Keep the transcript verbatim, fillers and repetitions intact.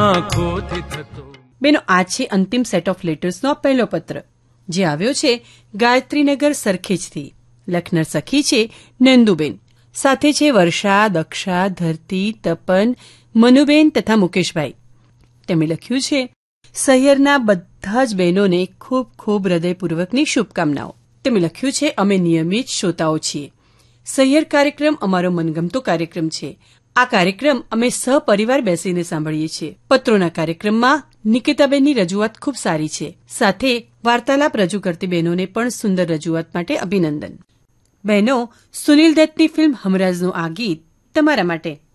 આંખોથી થતો. બેનો, આ છે અંતિમ સેટ ઓફ લેટર્સનો પહેલો પત્ર, જે આવ્યો છે ગાયત્રીનગર સરખેજથી. લખનાર સખી છે નંદુબેન. સાથે છે વર્ષા, દક્ષા, ધરતી, તપન, મનુબેન તથા મુકેશભાઈ. તેમણે લખ્યું છે, શહેરના બધા જ બહેનોને ખૂબ ખૂબ હૃદયપૂર્વકની શુભકામનાઓ. તેમણે લખ્યું છે, અમે નિયમિત શ્રોતાઓ છીએ. સહિયર કાર્યક્રમ અમારો મનગમતો કાર્યક્રમ છે. આ કાર્યક્રમ અમે સહપરિવાર બેસીને સાંભળીએ છીએ. પત્રોના કાર્યક્રમમાં નિકિતાબેનની રજૂઆત ખૂબ સારી છે. સાથે વાર્તાલાપ રજૂ કરતી બહેનોને પણ સુંદર રજૂઆત માટે અભિનંદન. બહેનો, સુનિલ દત્તની ફિલ્મ હમરાઝનું આ ગીત તમારા માટે.